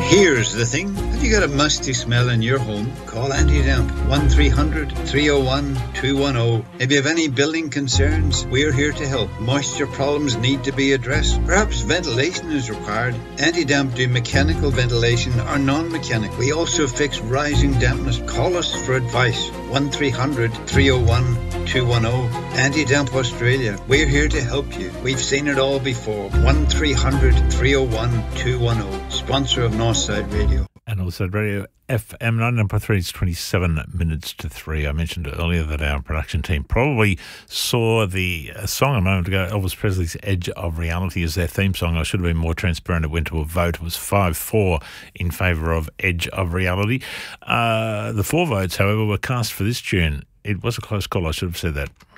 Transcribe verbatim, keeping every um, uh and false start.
Here's the thing. Have you got a musty smell in your home? Call Anti-Damp. one three hundred, three oh one, two one oh. If you have any building concerns, we're here to help. Moisture problems need to be addressed. Perhaps ventilation is required. Anti-Damp do mechanical ventilation or non-mechanical. We also fix rising dampness. Call us for advice. one three hundred, three oh one, two one oh. Anti-Damp Australia. We're here to help you. We've seen it all before. one three hundred, three oh one, two one oh. Sponsor of Northside Radio. And also Radio F M ninety-nine point three. It's twenty-seven minutes to three. I mentioned earlier that our production team probably saw the song a moment ago, Elvis Presley's Edge of Reality, as their theme song. I should have been more transparent. It went to a vote. It was five four in favour of Edge of Reality. Uh, the four votes, however, were cast for this tune. It was a close call. I should have said that.